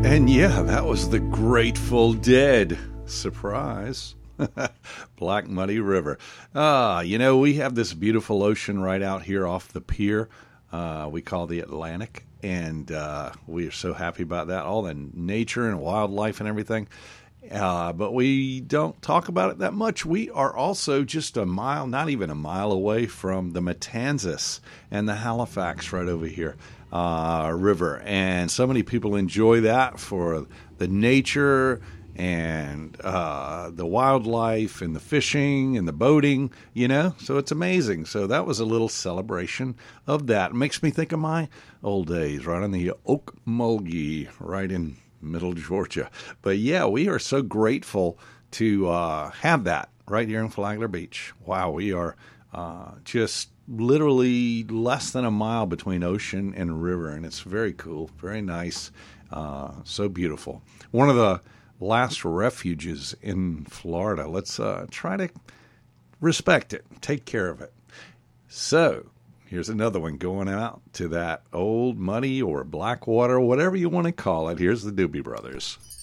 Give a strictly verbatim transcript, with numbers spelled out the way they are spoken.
And yeah, that was the Grateful Dead. Surprise. Black Muddy River. Ah, you know, we have this beautiful ocean right out here off the pier. Uh, we call the Atlantic. And uh, we are so happy about that. All the nature and wildlife and everything. Uh, but we don't talk about it that much. We are also just a mile, not even a mile away from the Matanzas and the Halifax right over here. Uh, river, and so many people enjoy that for the nature and uh, the wildlife and the fishing and the boating, you know, so it's amazing. So that was a little celebration of that. It makes me think of my old days right on the Okmulgee, right in middle Georgia. But yeah, we are so grateful to uh, have that right here in Flagler Beach. Wow, we are uh, just literally less than a mile between ocean and river, and it's very cool, very nice, uh, so beautiful. One of the last refuges in Florida. Let's uh, try to respect it, take care of it. So here's another one going out to that old muddy or black water, whatever you want to call it. Here's the Doobie Brothers.